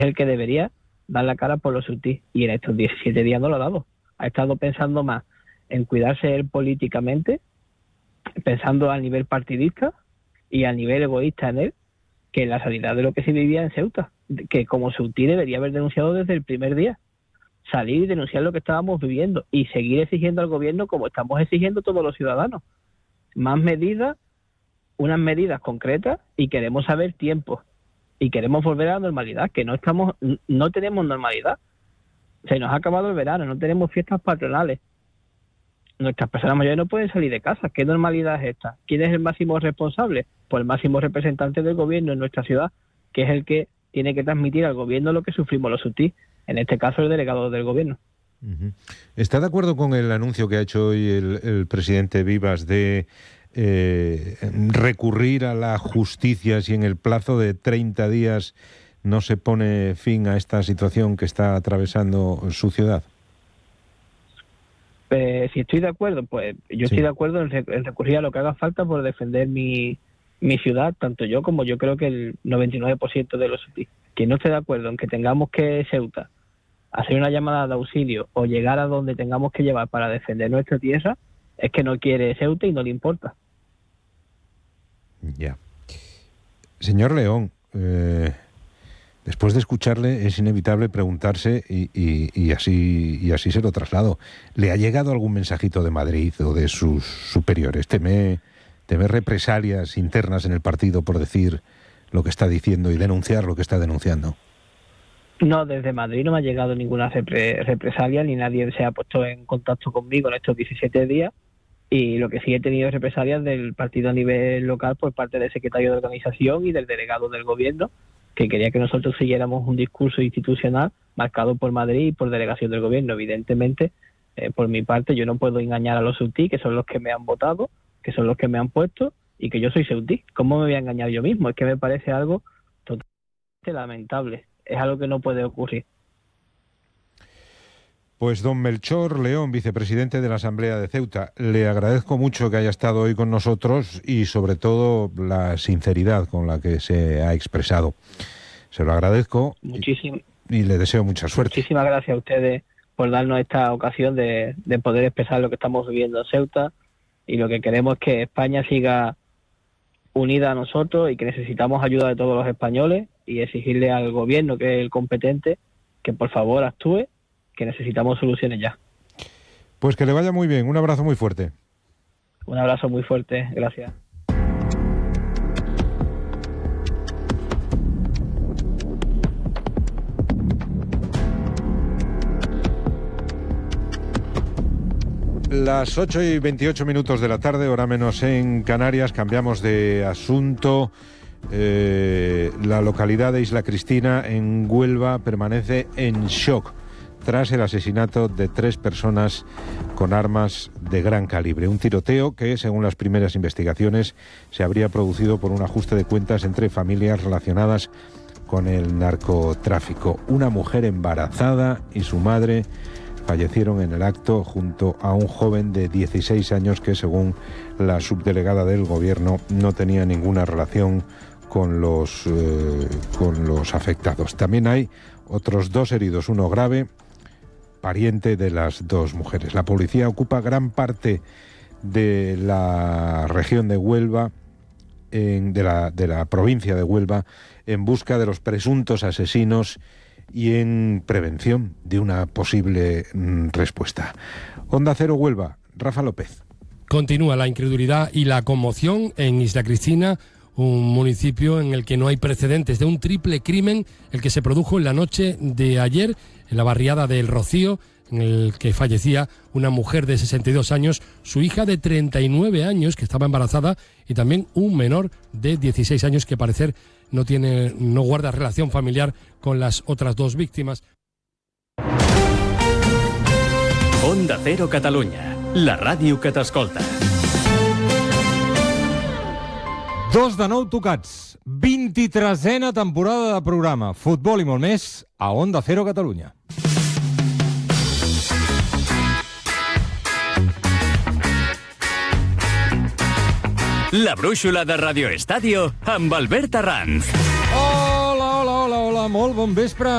el que debería dar la cara por los Ceutíes, y en estos 17 días no lo ha dado. Ha estado pensando más en cuidarse él políticamente, pensando a nivel partidista y a nivel egoísta en él, que en la realidad de lo que se vivía en Ceuta, que como Ceutí debería haber denunciado desde el primer día, salir y denunciar lo que estábamos viviendo y seguir exigiendo al gobierno como estamos exigiendo todos los ciudadanos. Más medidas, unas medidas concretas, y queremos saber tiempos y queremos volver a la normalidad, que no tenemos normalidad. Se nos ha acabado el verano, no tenemos fiestas patronales. Nuestras personas mayores no pueden salir de casa. ¿Qué normalidad es esta? ¿Quién es el máximo responsable? Pues el máximo representante del gobierno en nuestra ciudad, que es el que tiene que transmitir al gobierno lo que sufrimos los Ceutí, en este caso el delegado del gobierno. ¿Está de acuerdo con el anuncio que ha hecho hoy el presidente Vivas de recurrir a la justicia si en el plazo de 30 días no se pone fin a esta situación que está atravesando su ciudad? Si estoy de acuerdo, pues yo estoy de acuerdo en recurrir a lo que haga falta por defender mi ciudad, tanto yo como yo creo que el 99% de los Ceutí. Quien no esté de acuerdo en que tengamos que Ceuta hacer una llamada de auxilio o llegar a donde tengamos que llevar para defender nuestra tierra, es que no quiere Ceuta y no le importa. Ya. Señor León, después de escucharle es inevitable preguntarse, y así se lo traslado, ¿le ha llegado algún mensajito de Madrid o de sus superiores? ¿Teme represalias internas en el partido por decir lo que está diciendo y denunciar lo que está denunciando? No, desde Madrid no me ha llegado ninguna represalia, ni nadie se ha puesto en contacto conmigo en estos 17 días, y lo que sí he tenido es represalias del partido a nivel local por parte del secretario de organización y del delegado del gobierno, que quería que nosotros siguiéramos un discurso institucional marcado por Madrid y por delegación del gobierno. Evidentemente, por mi parte, yo no puedo engañar a los Ceutí, que son los que me han votado, que son los que me han puesto, y que yo soy Ceutí. ¿Cómo me voy a engañar yo mismo? Es que me parece algo totalmente lamentable. Es algo que no puede ocurrir. Pues don Melchor León, vicepresidente de la Asamblea de Ceuta, le agradezco mucho que haya estado hoy con nosotros y sobre todo la sinceridad con la que se ha expresado. Se lo agradezco y le deseo mucha suerte. Muchísimas gracias a ustedes por darnos esta ocasión de poder expresar lo que estamos viviendo en Ceuta, y lo que queremos es que España siga unida a nosotros y que necesitamos ayuda de todos los españoles, y exigirle al gobierno, que es el competente, que por favor actúe, que necesitamos soluciones ya. Pues que le vaya muy bien, un abrazo muy fuerte. Un abrazo muy fuerte, gracias. Las 8:28 de la tarde, hora menos en Canarias, cambiamos de asunto. La localidad de Isla Cristina, en Huelva, permanece en shock tras el asesinato de 3 personas con armas de gran calibre. Un tiroteo que, según las primeras investigaciones, se habría producido por un ajuste de cuentas entre familias relacionadas con el narcotráfico. Una mujer embarazada y su madre fallecieron en el acto junto a un joven de 16 años que, según la subdelegada del gobierno, no tenía ninguna relación con los afectados. También hay otros 2 heridos, uno grave, pariente de las 2 mujeres. La policía ocupa gran parte de la región de Huelva, de la provincia de Huelva, en busca de los presuntos asesinos y en prevención de una posible respuesta. Onda Cero Huelva, Rafa López. Continúa la incredulidad y la conmoción en Isla Cristina, un municipio en el que no hay precedentes de un triple crimen, el que se produjo en la noche de ayer en la barriada del Rocío, en el que fallecía una mujer de 62 años, su hija de 39 años que estaba embarazada, y también un menor de 16 años que, parecer, no guarda relación familiar con las otras 2 víctimas. Onda Cero Catalunya, la ràdio que t'escolta. 2 de 9 tocats, 23a temporada de programa, futbol i molt més a Onda Cero Catalunya. La brúixola de Radio Estadio amb Albert Arranz. Hola, molt bon vespre.